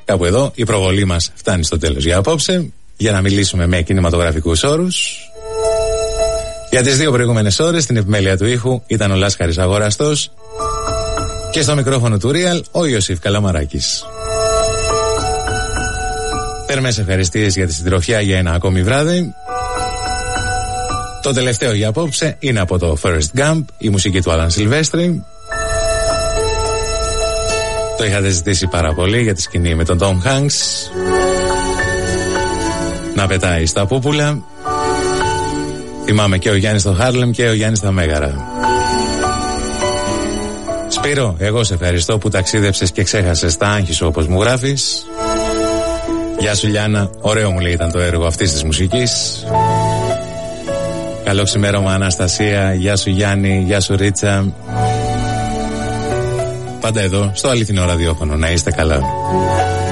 Κάπου εδώ η προβολή μας φτάνει στο τέλος για απόψε, για να μιλήσουμε με κινηματογραφικούς όρους. Για τις 2 προηγούμενες ώρες στην επιμέλεια του ήχου ήταν ο Λάσκαρης Αγοραστός και στο μικρόφωνο του Real ο Ιωσήφ Καλαμαράκης. Θερμές ευχαριστίες για τη συντροφιά για ένα ακόμη βράδυ. Το τελευταίο για απόψε είναι από το Forrest Gump, η μουσική του Άλαν Σιλβέστρη. Το είχατε ζητήσει πάρα πολύ για τη σκηνή με τον Tom Hanks να πετάει στα πούπουλα. Θυμάμαι και ο Γιάννης στο Χάρλεμ και ο Γιάννης στα Μέγαρα. Σπύρο, εγώ σε ευχαριστώ που ταξίδεψες και ξέχασες τα άγχη σου όπως μου γράφεις. Γεια σου Λιάννα, ωραίο μου λέει ήταν το έργο αυτής της μουσικής. Καλό ξημέρωμα Αναστασία, γεια σου Γιάννη, γεια σου Ρίτσα. Πάντα εδώ στο αληθινό ραδιόφωνο, να είστε καλά.